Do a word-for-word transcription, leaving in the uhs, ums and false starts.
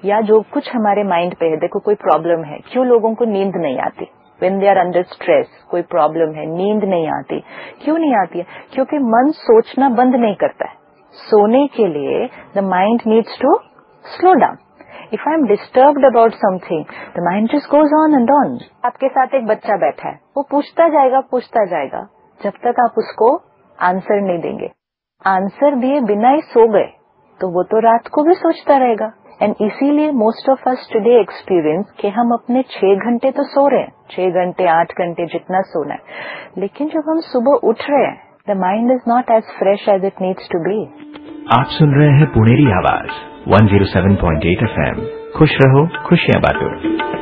या जो कुछ हमारे माइंड पे है, देखो कोई प्रॉब्लम है, क्यों लोगों को नींद नहीं आती, when they are under stress, कोई प्रॉब्लम है, नींद नहीं आती, क्यों नहीं आती है? क्योंकि मन सोचना बंद नहीं करता है। सोने के लिए the mind needs to slow down. If I am disturbed about something, the mind just goes on and on. आपके साथ एक बच्चा बैठा है, वो पूछता जाएगा पूछता जाएगा जब तक आप उसको आंसर नहीं देंगे। आंसर दिए बिना ही सो गए तो वो तो रात को भी सोचता रहेगा। एंड इसीलिए most of us today experience कि हम अपने छह घंटे तो सो रहे हैं, छह घंटे आठ घंटे जितना सोना है, लेकिन जब हम सुबह उठ रहे हैं the mind is not as fresh as it needs to be. आप सुन रहे हैं पुनेरी आवाज one zero seven point eight F M. खुश रहो खुशियां बांटो।